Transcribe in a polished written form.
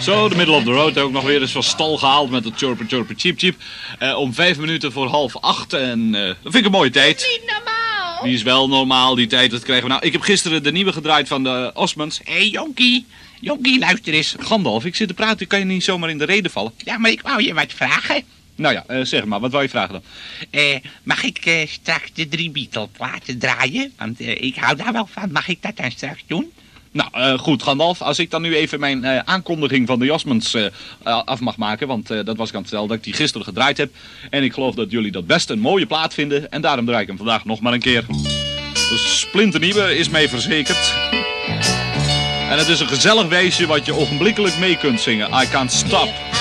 Zo, de middle of the road ook nog weer eens van stal gehaald met het chirper chirper cheep cheep. Om 5 minuten voor 7:30 en dat vind ik een mooie tijd. Niet normaal. Die is wel normaal, die tijd, dat krijgen we nou. Ik heb gisteren de nieuwe gedraaid van de Osmonds. Hé, Jonkie. Jonkie, luister eens. Gandalf, ik zit te praten, kan je niet zomaar in de reden vallen? Ja, maar ik wou je wat vragen. Nou ja, zeg maar, wat wou je vragen dan? Mag ik straks de 3 Beatles platen draaien? Want ik hou daar wel van. Mag ik dat dan straks doen? Nou, goed, Gandalf, als ik dan nu even mijn aankondiging van de Osmonds af mag maken, want dat was ik aan het vertellen dat ik die gisteren gedraaid heb. En ik geloof dat jullie dat best een mooie plaat vinden en daarom draai ik hem vandaag nog maar een keer. Dus splinternieuwe is mee verzekerd. En het is een gezellig weesje wat je ogenblikkelijk mee kunt zingen. I Can't Stop.